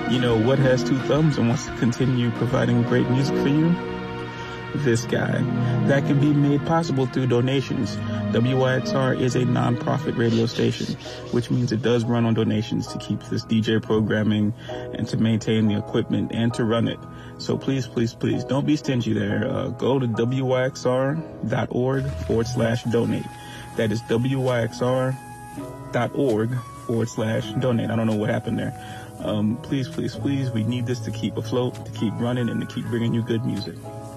You know what has two thumbs and wants to continue providing great music for you? This guy. That can be made possible through donations. WYXR is a non-profit radio station, which means it does run on donations to keep this DJ programming and to maintain the equipment and to run it. So please, please, please don't be stingy there. Go to wyxr.org/donate. That is wyxr.org/donate. I don't know what happened there. Please, please, please, we need this to keep afloat, to keep running, and to keep bringing you good music.